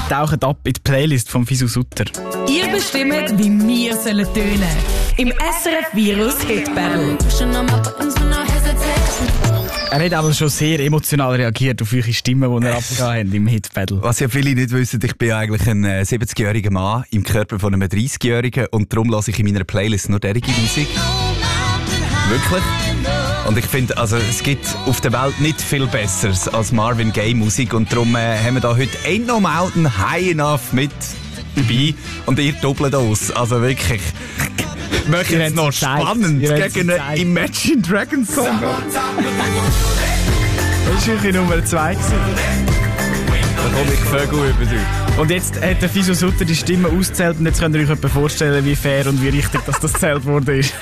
tauchen ab in die Playlist von Fisu Sutter. Ihr bestimmt, wie wir sollen tönen. Im SRF Virus Hit Battle. Er hat aber schon sehr emotional reagiert auf eure Stimmen, die er abgegeben habt im Hit Battle. Was ja viele nicht wissen, ich bin eigentlich ein 70-jähriger Mann im Körper von einem 30-Jährigen und darum lasse ich in meiner Playlist nur derige Musik. Wirklich? Und ich finde, also, es gibt auf der Welt nicht viel Besseres als Marvin Gaye Musik und darum haben wir da heute Ain't No Mountain High Enough mit dabei und ihr doppelt aus. Also wirklich. Ich möchte jetzt noch spannend gegen einen Imagine Dragons Song. Das war wirklich Nummer 2. Da komme ich Vögel über dich. Und jetzt hat der Fisu Sutter die Stimme ausgezählt und jetzt könnt ihr euch etwa vorstellen, wie fair und wie richtig das gezählt worden ist.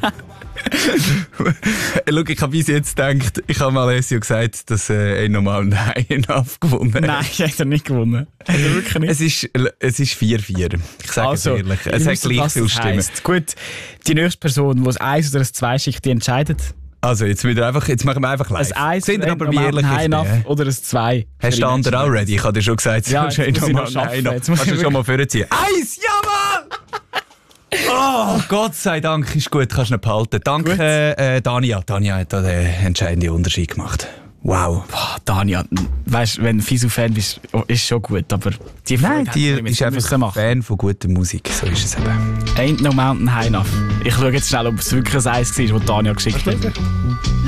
Schau, ich habe bis jetzt gedacht, ich habe mal Alessio gesagt, dass er nochmal einen High Enough gewonnen hat. Nein, hat er nicht gewonnen. Hat er wirklich nicht. Es ist 4-4. Ich sage es ehrlich. Es hat gleich viele Stimmen. Gut, die nächste Person, die ein 1 oder ein 2 schickt, die entscheidet. Also, jetzt machen wir einfach live. Ein 1 sind aber wie ehrlich High Enough oder ein 2. Hast du den anderen auch ready? Ich habe dir schon gesagt, ja, jetzt muss ich noch schaffen. Kannst du schon mal vorziehen? 1, jawohl! Oh, Gott sei Dank, ist gut, kannst du ihn behalten. Danke, Dania. Dania hat da den entscheidenden Unterschied gemacht. Wow. Boah, Dania, weißt du, wenn du Fisu-Fan bist, ist schon gut, aber die Nein, die ist einfach ein Fan von guter Musik, so ist es eben. Ain't No Mountain High Enough. Ich schaue jetzt schnell, ob es wirklich ein 1 war, das Dania geschickt hat.